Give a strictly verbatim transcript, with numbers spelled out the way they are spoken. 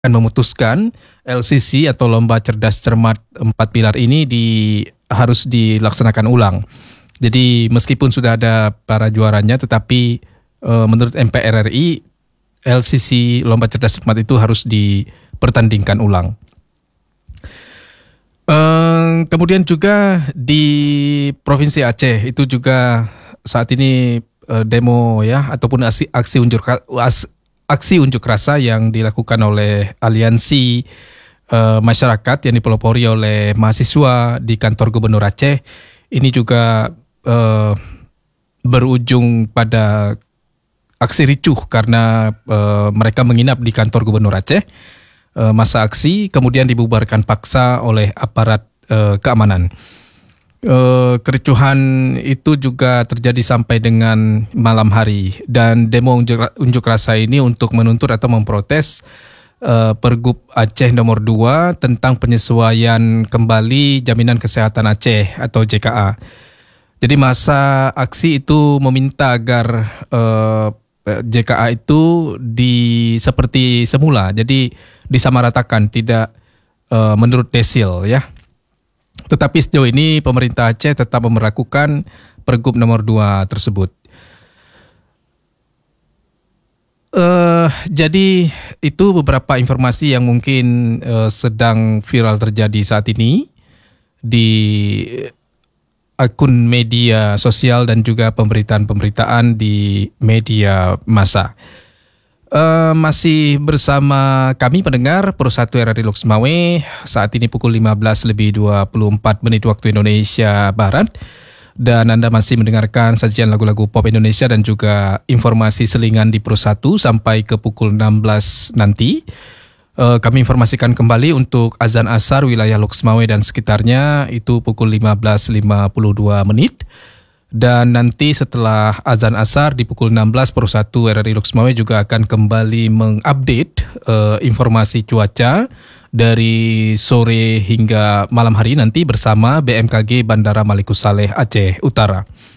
akan memutuskan L C C atau Lomba Cerdas Cermat Empat Pilar ini di, harus dilaksanakan ulang. Jadi meskipun sudah ada para juaranya, tetapi e, menurut M P R R I, L C C Lomba Cerdas Cermat itu harus dipertandingkan ulang. E, kemudian juga di Provinsi Aceh itu juga saat ini e, demo ya ataupun aksi, aksi unjuk as, aksi unjuk rasa yang dilakukan oleh aliansi e, masyarakat yang dipelopori oleh mahasiswa di kantor Gubernur Aceh ini juga e, berujung pada aksi ricuh karena e, mereka menginap di kantor Gubernur Aceh. E, masa aksi kemudian dibubarkan paksa oleh aparat e, keamanan. Uh, kericuhan itu juga terjadi sampai dengan malam hari, dan demo unjuk, unjuk rasa ini untuk menuntut atau memprotes uh, Pergub Aceh nomor dua tentang penyesuaian kembali Jaminan Kesehatan Aceh atau J K A. Jadi masa aksi itu meminta agar uh, J K A itu di seperti semula, jadi disamaratakan, tidak uh, menurut desil ya. Tetapi sejauh ini pemerintah Aceh tetap memberlakukan Pergub nomor dua tersebut. Uh, jadi itu beberapa informasi yang mungkin uh, sedang viral terjadi saat ini di akun media sosial dan juga pemberitaan-pemberitaan di media massa. Uh, masih bersama kami pendengar Pro satu R R I Loks Mawé, saat ini pukul lima belas lebih dua puluh empat menit waktu Indonesia Barat, dan Anda masih mendengarkan sajian lagu-lagu pop Indonesia dan juga informasi selingan di Pro satu sampai ke pukul enam belas nanti. Uh, kami informasikan kembali untuk azan asar wilayah Loks Mawé dan sekitarnya itu pukul lima belas lima puluh dua menit. Dan nanti setelah azan asar di pukul enam belas, Pro satu R R I Loks Mawé juga akan kembali mengupdate uh, informasi cuaca dari sore hingga malam hari nanti bersama B M K G Bandara Malikus Saleh Aceh Utara.